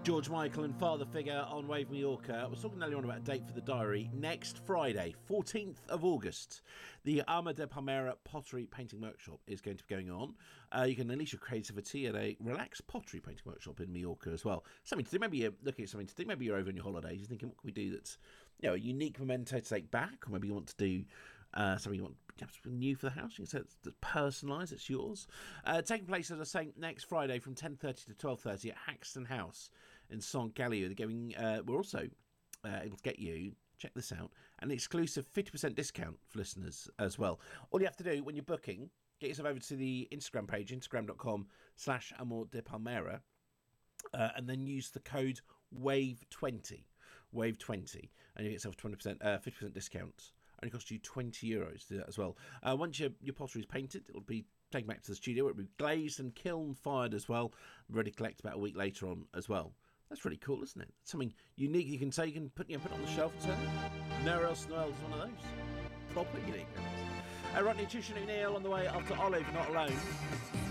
George Michael and Father Figure on Wave Mallorca. I was talking earlier on about a date for the diary. Next Friday, 14th of August, the Arma de Palmera Pottery Painting Workshop is going to be going on. You can unleash your creativity at a relaxed pottery painting workshop in Mallorca as well. Something to do. Maybe you're looking at something to do. Maybe you're over on your holidays. You're thinking, what can we do that's, a unique memento to take back? Or maybe you want to do something you want new for the house. You can say it's personalised. It's yours. Taking place, as I was saying, next Friday from 10:30 to 12:30 at Haxton House in Saint Gallieu. They're giving. We're also able to get you. Check this out. An exclusive 50% discount for listeners as well. All you have to do when you're booking, get yourself over to the Instagram page, instagram.com/Amor de Palmera, and then use the code WAVE20, WAVE20, and you get yourself 50% discount. Only cost you €20 to do that as well. Once your pottery is painted, it'll be taken back to the studio. It'll be glazed and kiln fired as well. Ready to collect about a week later on as well. That's really cool, isn't it? Something unique you can take and put on the shelf and say, nowhere else in the world is one of those. Proper unique. Right, Nutrition O'Neill on the way after Olive, Not Alone.